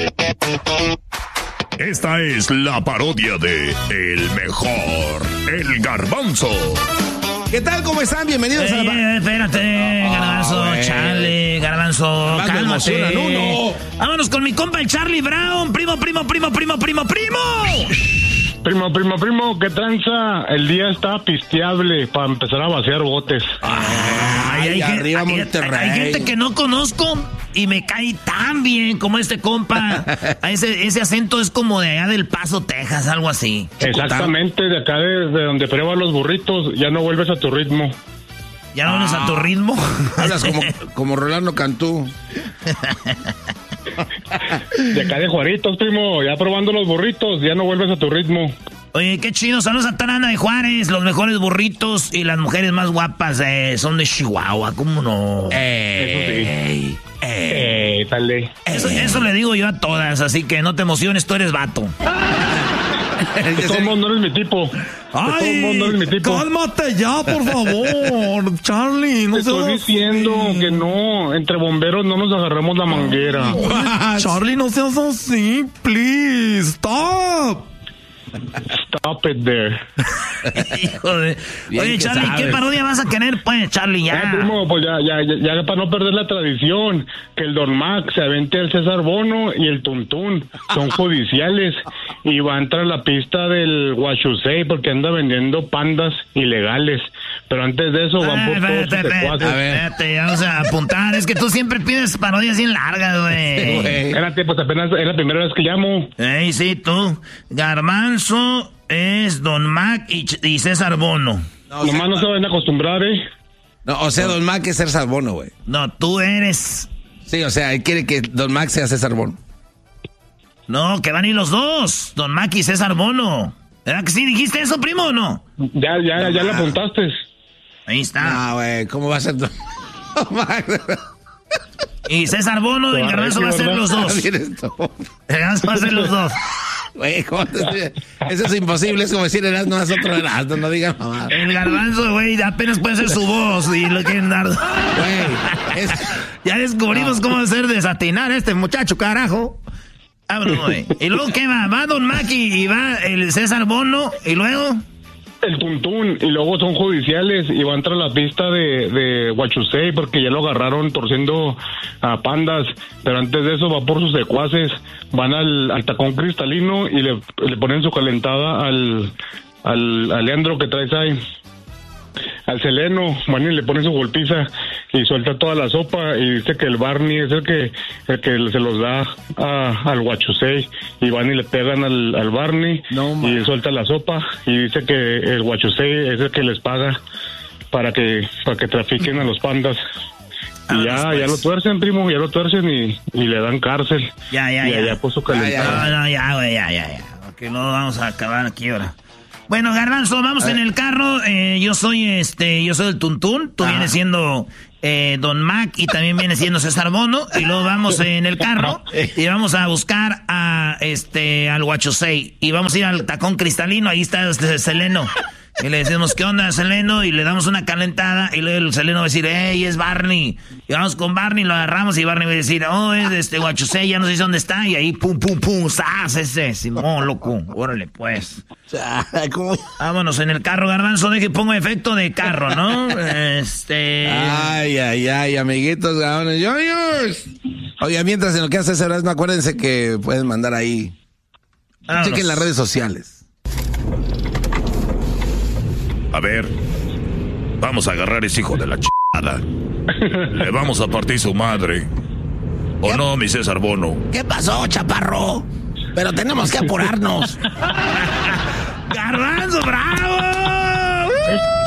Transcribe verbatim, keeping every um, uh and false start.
Esta es la parodia de El Mejor, El Garbanzo. ¿Qué tal? ¿Cómo están? Bienvenidos eh, a la... Eh, espérate, Garbanzo, oh, Charlie, Garbanzo, más cálmate. No, no. Vámonos con mi compa el Charlie Brown, primo, primo, primo, primo, primo, primo. Primo, primo, primo, ¿qué tranza? El día está pisteable para empezar a vaciar botes. Ay, hay, arriba hay, Monterrey. Hay, hay gente que no conozco y me cae tan bien como este compa. ese, ese acento es como de allá del Paso, Texas, algo así. Exactamente, de acá de, de donde prueban los burritos, ya no vuelves a tu ritmo. ¿Ya no vuelves ah, a tu ritmo? Hablas como, como Rolando Cantú. De acá de Juaritos, primo, ya probando los burritos, ya no vuelves a tu ritmo. Oye, qué chido, saludos a Tarana de Juárez, los mejores burritos y las mujeres más guapas eh, son de Chihuahua, ¿cómo no? Ey, ey, ey, dale. Eso, eso le digo yo a todas, así que no te emociones, tú eres vato. De todos modos no eres mi tipo. Ay, de todos modos no eres mi tipo. Cálmate ya, por favor, Charlie. No te estoy diciendo así. Que no, entre bomberos no nos agarramos la manguera. Ay, Charlie, no seas así, please, stop. Stop it there. Hijo de... Oye, Charlie, ¿qué parodia vas a querer, pues, Charlie? Ya. Ya, primo, pues ya, ya, ya, ya para no perder la tradición, que el Don Max se avente el César Bono y el Tuntún, son judiciales, y va a entrar a la pista del Huachusei porque anda vendiendo pandas ilegales. Pero antes de eso van por todos sus secuaces. Espérate, vamos a apuntar. Es que tú siempre pides parodias bien largas, güey. Espérate, pues apenas es la primera vez que llamo. Ey, sí, tú. Garbanzo es Don Mac y, y César Bono. No, nomás no se van a acostumbrar, ¿eh? No, o sea, Don Mac es César Bono, güey. No, tú eres... Sí, o sea, él quiere que Don Mac sea César Bono. No, que van a ir los dos. Don Mac y César Bono. ¿Verdad que sí dijiste eso, primo, o no? Ya, ya, ya le apuntaste. Ahí está. Ah, güey, ¿cómo va a ser Don Mac? Y César Bono y Garbanzo va a ser los dos. Garbanzo va a ser los dos. Güey, ¿cómo te... Eso es imposible, es como decir Erasmo es otro Erasmo, no digan mamá. El Garbanzo, güey, apenas puede ser su voz y lo quieren dar. Güey, es... ya descubrimos no. cómo hacer desatinar a este muchacho, carajo. Vámonos, güey. ¿Y luego qué va? Va Don Maki y va el César Bono y luego... El Tuntún, y luego son judiciales y va a entrar a la pista de, de Huachusei porque ya lo agarraron torciendo a pandas, pero antes de eso va por sus secuaces, van al, al tacón cristalino y le, le ponen su calentada al, al, al Leandro que traes ahí, al Seleno, van y le ponen su golpiza y suelta toda la sopa y dice que el Barney es el que el que se los da a, al Huachusei y van y le pegan al, al Barney no, y suelta la sopa y dice que el Huachusei es el que les paga para que para que trafiquen a los pandas. Y ah, ya, después. ya lo tuercen, primo, ya lo tuercen y, y le dan cárcel. Ya, ya, y ya. allá puso calentada. No, no, ya, güey, ya, ya, ya. Porque no vamos a acabar aquí ahora. Bueno, Garbanzo, vamos en el carro. Eh, yo soy este, yo soy el Tuntún. Tú ah. vienes siendo eh, Don Mac y también viene siendo César Bono. Y luego vamos en el carro y vamos a buscar a este al Huachusei. Y vamos a ir al tacón cristalino. Ahí está este Seleno. Y le decimos, ¿qué onda, Seleno? Y le damos una calentada. Y luego el Seleno va a decir, ¡hey, es Barney! Y vamos con Barney, lo agarramos. Y Barney va a decir, oh, es este Huachusei, ya no sé dónde está. Y ahí, pum, pum, pum, ¡zas! Ese, Simón, loco. Órale, pues. ¿Cómo? Vámonos en el carro, Garbanzo. Deje pongo efecto de carro, ¿no? Este. Ay, ay, ay, amiguitos, gabones. Oiga, mientras en lo que hace ese Erasmo, acuérdense que pueden mandar ahí. Vámonos. Chequen las redes sociales. A ver, vamos a agarrar a ese hijo de la chingada. Le vamos a partir su madre. ¿O ¿Qué? No, mi César Bono? ¿Qué pasó, chaparro? Pero tenemos que apurarnos. ¡Garbanzo, bravo!